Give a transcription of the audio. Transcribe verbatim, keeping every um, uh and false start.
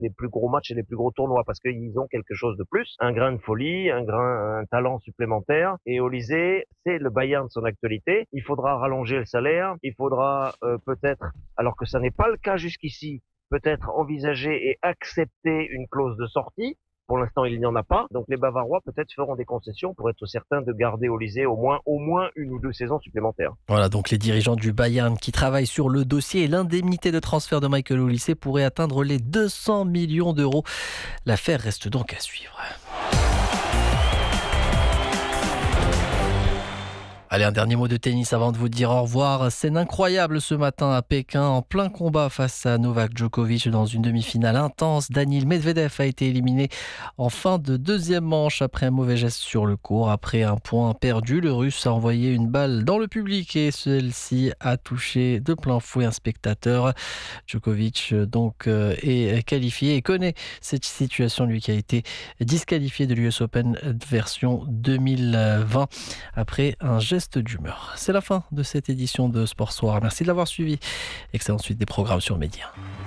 les plus gros matchs et les plus gros tournois parce qu'ils ont quelque chose de plus, un grain de folie, un grain, un talent supplémentaire. Et Olysée, c'est le Bayern de son actualité. Il faudra rallonger le salaire, il faudra euh, peut-être, alors que ça n'est pas le cas jusqu'ici, peut-être envisager et accepter une clause de sortie. Pour l'instant, il n'y en a pas. Donc les Bavarois peut-être feront des concessions pour être certains de garder Olysée au moins, au moins une ou deux saisons supplémentaires. Voilà donc les dirigeants du Bayern qui travaillent sur le dossier et l'indemnité de transfert de Michael Olise pourrait atteindre les deux cents millions d'euros. L'affaire reste donc à suivre. Allez, un dernier mot de tennis avant de vous dire au revoir. Scène incroyable ce matin à Pékin, en plein combat face à Novak Djokovic dans une demi-finale intense. Daniil Medvedev a été éliminé en fin de deuxième manche après un mauvais geste sur le court. Après un point perdu, le Russe a envoyé une balle dans le public et celle-ci a touché de plein fouet un spectateur. Djokovic donc est qualifié et connaît cette situation, lui qui a été disqualifié de l'U S Open version deux mille vingt après un geste d'humeur. C'est la fin de cette édition de Sport Soir. Merci de l'avoir suivi. Excellente suite des programmes sur Média.